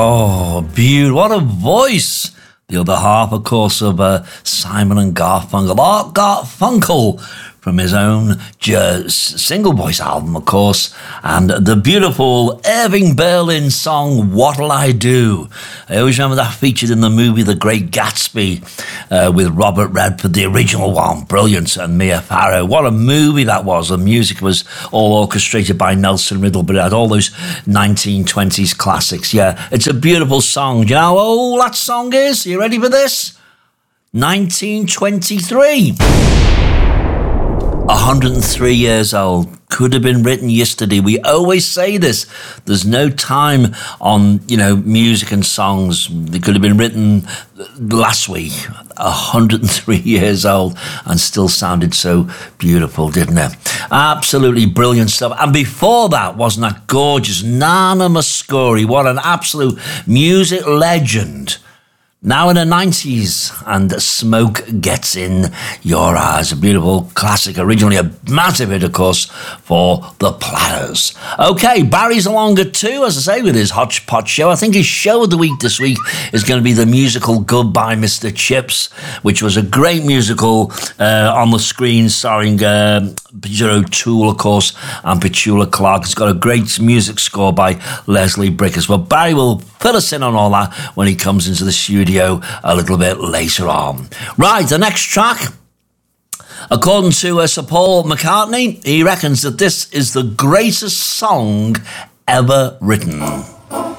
Oh, beautiful. What a voice. The other half, of course, of Simon and Garfunkel. Art Garfunkel from his own single voice album, of course, and the beautiful Irving Berlin song, What'll I Do? I always remember that featured in the movie The Great Gatsby with Robert Redford, the original one, brilliant, and Mia Farrow. What a movie that was. The music was all orchestrated by Nelson Riddle, but it had all those 1920s classics. Yeah, it's a beautiful song. Do you know how old that song is? Are you ready for this? 1923. 103 years old. Could have been written yesterday. We always say this. There's no time on, music and songs. They could have been written last week. 103 years old and still sounded so beautiful, didn't it? Absolutely brilliant stuff. And before that, wasn't that gorgeous? Nana Mouskouri. What an absolute music legend. Now in the 90s, and Smoke Gets in Your Eyes. A beautiful classic, originally a massive hit, of course, for the Platters. Okay, Barry's along at 2, as I say, with his Hodgepodge show. I think his show of the week this week is going to be the musical Goodbye Mr. Chips, which was a great musical on the screen, starring Peter O'Toole, of course, and Petula Clark. It's got a great music score by Leslie Brick as well. Barry will fill us in on all that when he comes into the studio a little bit later on. Right, the next track, according to Sir Paul McCartney, he reckons that this is the greatest song ever written.